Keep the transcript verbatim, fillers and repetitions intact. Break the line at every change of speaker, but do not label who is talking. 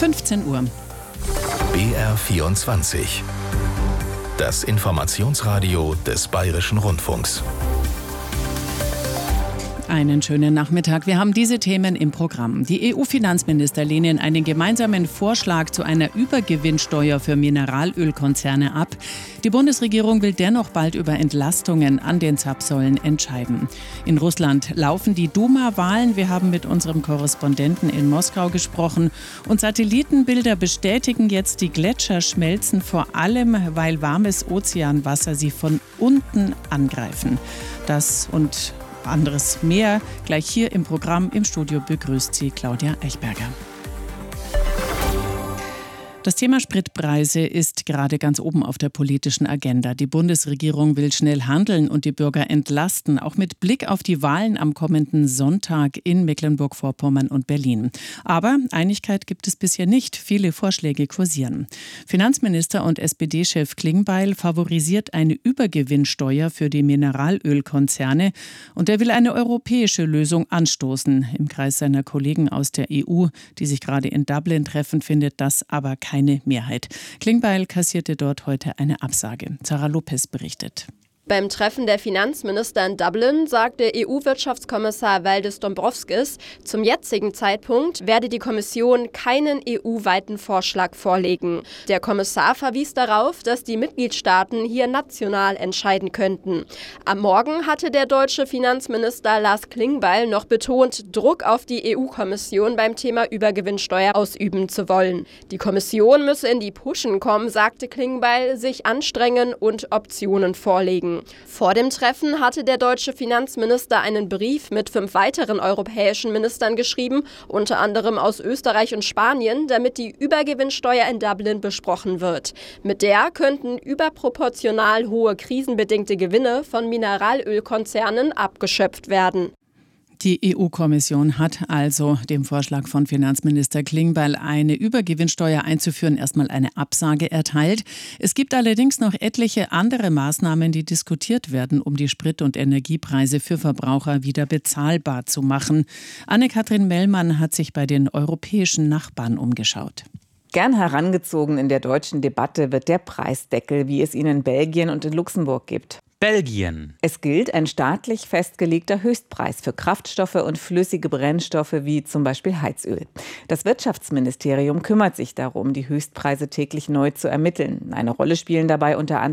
fünfzehn Uhr.
B R vierundzwanzig. Das Informationsradio des Bayerischen Rundfunks.
Einen schönen Nachmittag. Wir haben diese Themen im Programm. Die E U-Finanzminister lehnen einen gemeinsamen Vorschlag zu einer Übergewinnsteuer für Mineralölkonzerne ab. Die Bundesregierung will dennoch bald über Entlastungen an den Zapfsäulen entscheiden. In Russland laufen die Duma-Wahlen. Wir haben mit unserem Korrespondenten in Moskau gesprochen. Und Satellitenbilder bestätigen jetzt, die Gletscher schmelzen, vor allem, weil warmes Ozeanwasser sie von unten angreifen. Das und anderes mehr gleich hier im Programm. Im Studio begrüßt sie Claudia Eichberger. Das Thema Spritpreise ist gerade ganz oben auf der politischen Agenda. Die Bundesregierung will schnell handeln und die Bürger entlasten, auch mit Blick auf die Wahlen am kommenden Sonntag in Mecklenburg-Vorpommern und Berlin. Aber Einigkeit gibt es bisher nicht. Viele Vorschläge kursieren. Finanzminister und S P D-Chef Klingbeil favorisiert eine Übergewinnsteuer für die Mineralölkonzerne und er will eine europäische Lösung anstoßen. Im Kreis seiner Kollegen aus der E U, die sich gerade in Dublin treffen, findet das aber kein keine Mehrheit. Klingbeil kassierte dort heute eine Absage. Sarah Lopez berichtet.
Beim Treffen der Finanzminister in Dublin sagte E U-Wirtschaftskommissar Valdis Dombrovskis, zum jetzigen Zeitpunkt werde die Kommission keinen E U-weiten Vorschlag vorlegen. Der Kommissar verwies darauf, dass die Mitgliedstaaten hier national entscheiden könnten. Am Morgen hatte der deutsche Finanzminister Lars Klingbeil noch betont, Druck auf die E U-Kommission beim Thema Übergewinnsteuer ausüben zu wollen. Die Kommission müsse in die Puschen kommen, sagte Klingbeil, sich anstrengen und Optionen vorlegen. Vor dem Treffen hatte der deutsche Finanzminister einen Brief mit fünf weiteren europäischen Ministern geschrieben, unter anderem aus Österreich und Spanien, damit die Übergewinnsteuer in Dublin besprochen wird. Mit der könnten überproportional hohe krisenbedingte Gewinne von Mineralölkonzernen abgeschöpft werden.
Die E U-Kommission hat also dem Vorschlag von Finanzminister Klingbeil, eine Übergewinnsteuer einzuführen, erstmal eine Absage erteilt. Es gibt allerdings noch etliche andere Maßnahmen, die diskutiert werden, um die Sprit- und Energiepreise für Verbraucher wieder bezahlbar zu machen. Anne-Kathrin Mellmann hat sich bei den europäischen Nachbarn umgeschaut.
Gern herangezogen in der deutschen Debatte wird der Preisdeckel, wie es ihn in Belgien und in Luxemburg gibt.
Belgien.
Es gilt ein staatlich festgelegter Höchstpreis für Kraftstoffe und flüssige Brennstoffe wie zum Beispiel Heizöl. Das Wirtschaftsministerium kümmert sich darum, die Höchstpreise täglich neu zu ermitteln. Eine Rolle spielen dabei unter anderem